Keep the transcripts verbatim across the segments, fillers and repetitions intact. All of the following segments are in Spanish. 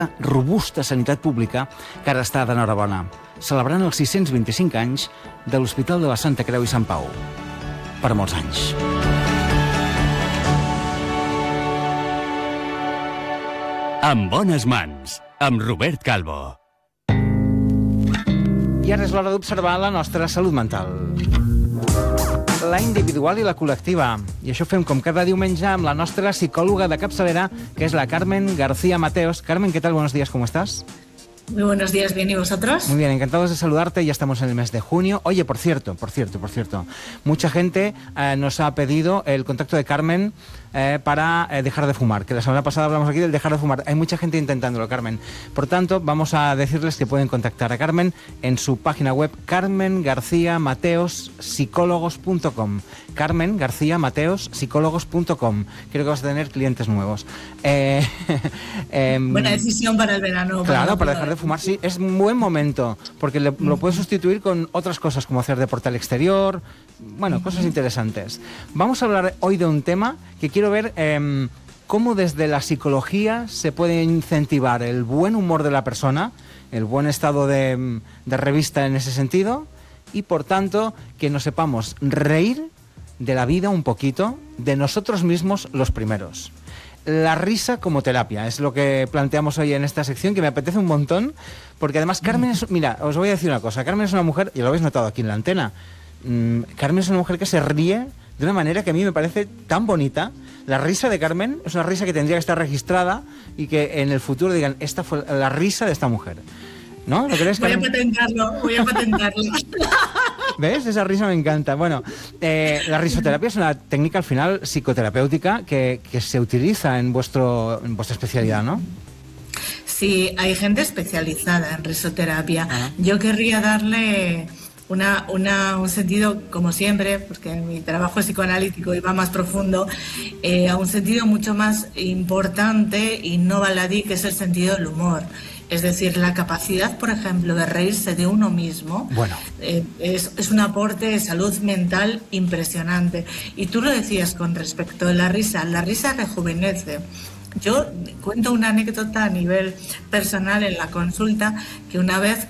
robusta sanitat pública que ara està d'enhorabona, celebrant els sis-cents vint-i-cinc anys de l'Hospital de la Santa Creu i Sant Pau. Per molts anys. En bones mans, amb Robert Calvo. I ara és l'hora d'observar la nostra salut mental. La individual i la col·lectiva. I això fem com cada diumenge amb la nostra psicòloga de capçalera, que es la Carmen García Mateos. Carmen, ¿qué tal? Buenos días, ¿cómo estás? Muy buenos días, bien, ¿y vosotros? Muy bien, encantados de saludarte, ya estamos en el mes de junio. Oye, por cierto, por cierto, por cierto, mucha gente eh, nos ha pedido el contacto de Carmen eh, para eh, dejar de fumar, que la semana pasada hablamos aquí del dejar de fumar. Hay mucha gente intentándolo, Carmen. Por tanto, vamos a decirles que pueden contactar a Carmen en su página web carmen garcía mateos psicólogos punto com. Carmen García Mateos psicólogos punto com. Creo que vas a tener clientes nuevos. Eh, eh, Buena decisión para el verano. Claro, para, para dejar de fumar, sí. Es un buen momento, porque le, lo puedes sustituir con otras cosas, como hacer deporte al exterior, bueno, cosas interesantes. Vamos a hablar hoy de un tema que quiero ver eh, cómo desde la psicología se puede incentivar el buen humor de la persona, el buen estado de, de revista en ese sentido, y por tanto que nos sepamos reír de la vida un poquito, de nosotros mismos los primeros. La risa como terapia, es lo que planteamos hoy en esta sección, que me apetece un montón, porque además Carmen es... Mira, os voy a decir una cosa, Carmen es una mujer, y lo habéis notado aquí en la antena, mmm, Carmen es una mujer que se ríe de una manera que a mí me parece tan bonita. La risa de Carmen es una risa que tendría que estar registrada y que en el futuro digan, esta fue la risa de esta mujer. ¿No? ¿Lo crees, Voy Carmen? a patentarlo, voy a patentarlo. ¿Ves? Esa risa me encanta. Bueno, eh, la risoterapia es una técnica al final psicoterapéutica que, que se utiliza en, vuestro, en vuestra especialidad, ¿no? Sí, hay gente especializada en risoterapia. Ah. Yo querría darle una, una, un sentido, como siempre, porque mi trabajo es psicoanalítico y va más profundo, eh, a un sentido mucho más importante y no baladí, que es el sentido del humor. Es decir, la capacidad, por ejemplo, de reírse de uno mismo, bueno. eh, es, es un aporte de salud mental impresionante. Y tú lo decías con respecto a la risa, la risa rejuvenece. Yo cuento una anécdota a nivel personal en la consulta, que una vez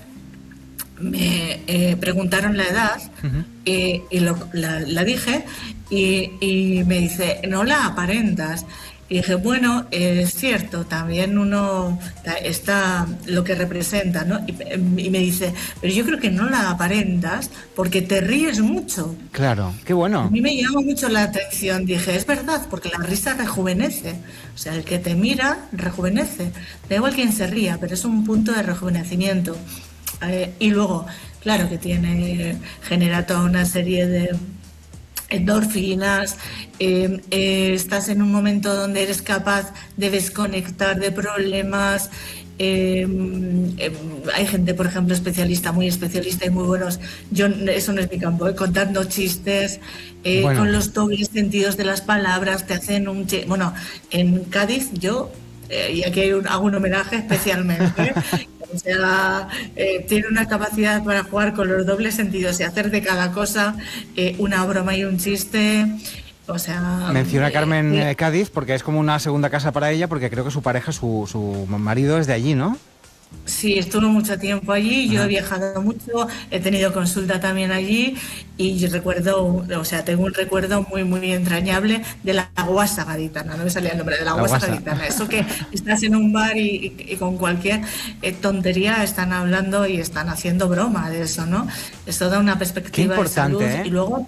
me eh, preguntaron la edad, uh-huh. eh, y lo, la, la dije, y, y me dice, no la aparentas. Y dije, bueno, es cierto, también uno está lo que representa, ¿no? Y, y me dice, pero yo creo que no la aparentas porque te ríes mucho. Claro, qué bueno. A mí me llama mucho la atención. Dije, es verdad, porque la risa rejuvenece. O sea, el que te mira rejuvenece. Da igual quien se ría, pero es un punto de rejuvenecimiento. Eh, y luego, claro que tiene, genera toda una serie de endorfinas, eh, eh, estás en un momento donde eres capaz de desconectar de problemas. Eh, eh, hay gente, por ejemplo, especialista, muy especialista y muy buenos. Yo, eso no es mi campo, eh, contando chistes, eh, bueno. Con los dobles sentidos de las palabras, te hacen un... Bueno, en Cádiz yo, eh, y aquí hay un, hago un homenaje especialmente, o sea, eh, tiene una capacidad para jugar con los dobles sentidos y hacer de cada cosa eh, una broma y un chiste. O sea, menciona a Carmen eh, eh, Cádiz porque es como una segunda casa para ella, porque creo que su pareja, su, su marido es de allí, ¿no? Sí, estuve mucho tiempo allí, yo he viajado mucho, he tenido consulta también allí y yo recuerdo, o sea, tengo un recuerdo muy, muy entrañable de la guasa gaditana, no me salía el nombre, de la, la guasa, guasa gaditana, eso que estás en un bar y, y, y con cualquier eh, tontería están hablando y están haciendo broma de eso, ¿no? Eso da una perspectiva de salud, ¿eh? Y luego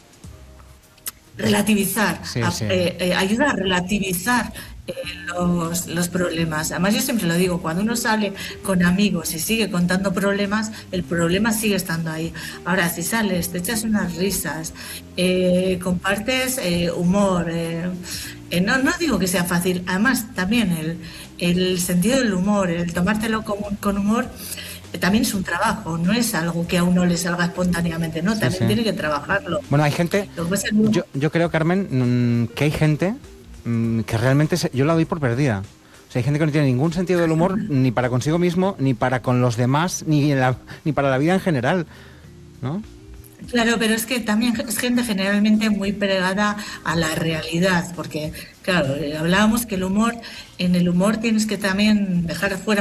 relativizar, sí, a, sí. Eh, eh, ayuda a relativizar Eh, los, los problemas. Además, yo siempre lo digo, cuando uno sale con amigos y sigue contando problemas, el problema sigue estando ahí. Ahora, si sales, te echas unas risas, eh, compartes eh, humor, eh, eh, no, no digo que sea fácil. Además, también el, el sentido del humor, el tomártelo con, con humor, eh, también es un trabajo, no es algo que a uno le salga espontáneamente, no, también sí, sí. tiene que trabajarlo. Bueno, hay gente, yo, yo creo, Carmen, que hay gente que realmente se, yo la doy por perdida. O sea, hay gente que no tiene ningún sentido del humor ni para consigo mismo, ni para con los demás, ni, en la, ni para la vida en general, ¿no? Claro, pero es que también es gente generalmente muy pegada a la realidad, porque, claro, eh, hablábamos que el humor, en el humor tienes que también dejar fuera